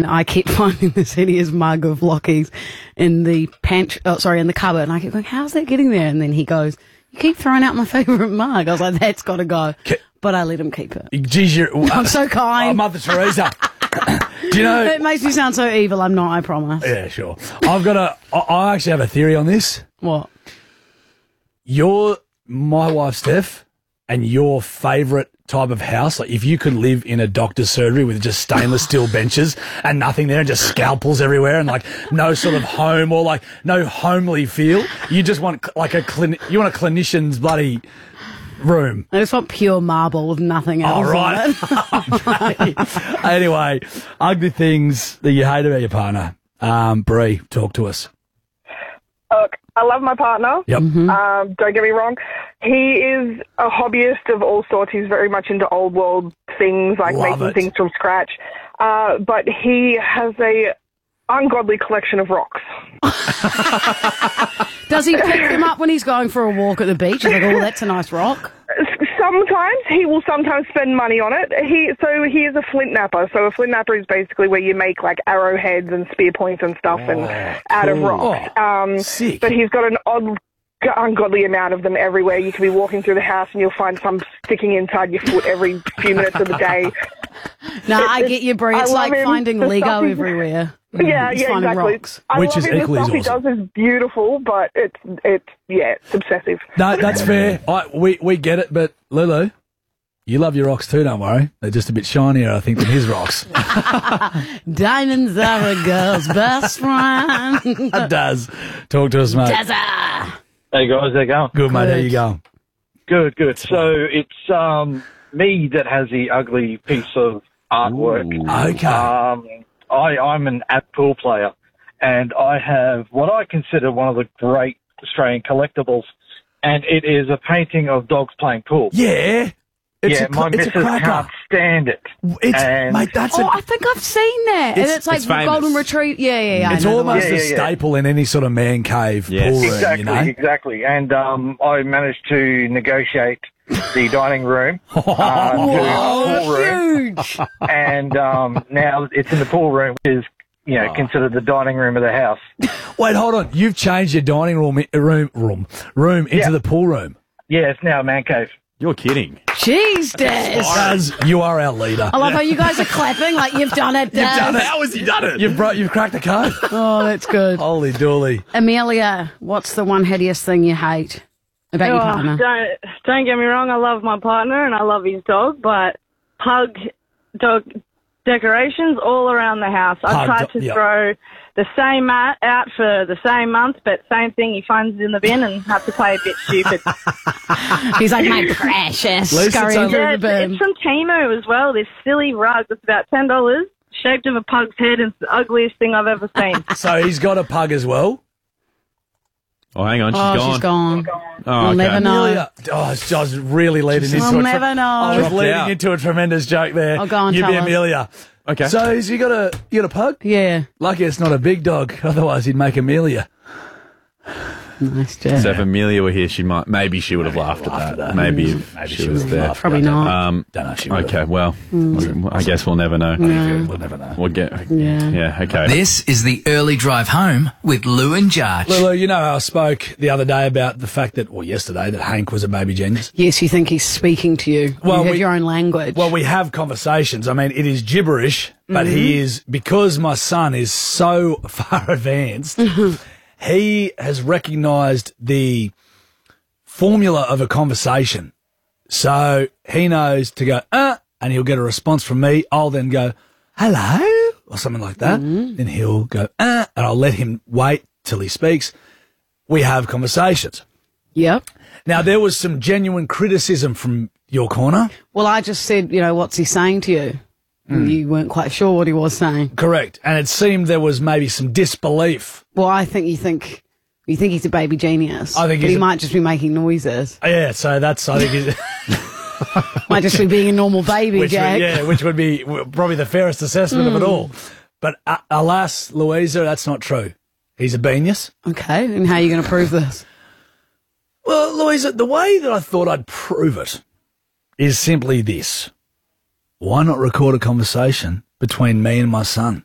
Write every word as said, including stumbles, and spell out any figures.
And I kept finding this hideous mug of Lockie's in the pant, oh, sorry, in the cupboard. And I kept going, how's that getting there? And then he goes, you keep throwing out my favourite mug. I was like, that's got to go. Ke- but I let him keep it. Geez, you're... Uh, I'm so kind. Oh, Mother Teresa. Do you know... It makes me sound so evil. I'm not, I promise. Yeah, sure. I've got a... I, I actually have a theory on this. What? You're my wife, Steph, and your favourite type of house, like if you could live in a doctor's surgery with just stainless steel benches and nothing there and just scalpels everywhere and like no sort of home or like no homely feel, you just want like a clin- you want a clinician's bloody room. I just want pure marble with nothing else. Oh, right. On it. Anyway, ugly things that you hate about your partner. Um, Bree, talk to us. Look, I love my partner. Yep. Mm-hmm. Um, don't get me wrong. He is a hobbyist of all sorts. He's very much into old world things, like Love making it. things from scratch. Uh, but he has a ungodly collection of rocks. Does he pick them up when he's going for a walk at the beach? He's like, oh, that's a nice rock. Sometimes he will sometimes spend money on it. He so he is a flint napper. So a flint napper is basically where you make like arrowheads and spear points and stuff Oh, and out of cool. rocks. Oh, um, sick. But he's got an odd, ungodly amount of them everywhere. You can be walking through the house and you'll find some sticking inside your foot every few minutes of the day. No, I get you, Brie. I It's love like him. finding The Lego stuff he's- everywhere. Yeah, He's yeah, finding exactly. rocks. I Which love is him. equally The stuff as awesome. he does is beautiful, but it's it's yeah, it's obsessive. No, that's fair. I, we, we get it, but Lulu, you love your rocks too, don't worry. They're just a bit shinier, I think, than his rocks. Diamonds are a girl's best friend. It does. Talk to us, mate. Dazza. Hey guys, how you going? Good, mate. How Good. you going? Good, good. So it's um me that has the ugly piece of artwork. Okay. Um, I I'm an app pool player, and I have what I consider one of the great Australian collectibles, and it is a painting of dogs playing pool. Yeah. It's yeah, a, my it's a missus cracker. can't stand it. It's, and mate, that's Oh, a... I think I've seen that. and It's- it's like it's famous. golden retrieve. Yeah, yeah, yeah. I It's know the almost one. Yeah, a yeah, yeah. staple in any sort of man cave Yes. pool room, Exactly, you know? exactly. And um, I managed to negotiate the dining room uh, to a pool room. Huge. and um, now it's in the pool room, which is, you know, considered the dining room of the house. Wait, hold on. You've changed your dining room i- room room, room into Yeah. the pool room. Yeah, it's now a man cave. You're kidding. Jeez, Daz. Daz, you are our leader. I love how you guys are clapping like you've done it, Daz. done it. How has he done it? You've, bro- you've cracked the code. Oh, that's good. Holy dooly. Amelia, what's the one hideous thing you hate about your Oh, partner? don't don't get me wrong. I love my partner and I love his dog, but pug dog decorations all around the house. Pug I've tried do- to yeah. throw the same mat out for the same month, but same thing. He finds it in the bin and have to play a bit stupid. He's like, my precious, At least it's scurrying only- through yeah, the it's, bin. it's from Temu as well. This silly rug that's about ten dollars, shaped of a pug's head, and it's the ugliest thing I've ever seen. So he's got a pug as well. Oh, hang on. She's Oh, gone. she's gone. Oh, We'll okay. never know. Amelia. Oh, I was- I was really leading into We'll a never know. I was Dropped leading out. into a tremendous joke there. Oh, go on, You tell be us. Amelia. Okay. So has he got a you got a pug? Yeah. Lucky it's not a big dog. Otherwise he'd make Amelia. Nice job. So if Amelia were here, she might. Maybe she would have laughed, laughed at at that. that. Maybe Mm. if Maybe she, she was would have there. laughed. Probably I don't not. know. Um, Don't know if she would okay. have. Well, I guess we'll never know. Yeah. We'll never know. We'll get. Yeah. Yeah. Okay. This is the early drive home with Lou and Jarch. Lulu, you know how I spoke the other day about the fact that, or yesterday, that Hank was a baby genius? Yes, you think he's speaking to you. Well, you have we- your own language. Well, we have conversations. I mean, it is gibberish, but he is, because my son is so far advanced, he has recognised the formula of a conversation. So he knows to go, uh, and he'll get a response from me. I'll then go, hello, or something like that. Then he'll go, uh, and I'll let him wait till he speaks. We have conversations. Yep. Now, there was some genuine criticism from your corner. Well, I just said, you know, what's he saying to you? Hmm. And you weren't quite sure what he was saying. Correct. And it seemed there was maybe some disbelief. Well, I think you think you think he's a baby genius. I think but he's he a- might just be making noises. Yeah, so that's, I think, is, Might just be being a normal baby, which Jack. would, yeah, which would be w- probably the fairest assessment of it all. But uh, alas, Louisa, that's not true. He's a genius. Okay, and how are you going to prove this? Well, Louisa, the way that I thought I'd prove it is simply this. Why not record a conversation between me and my son?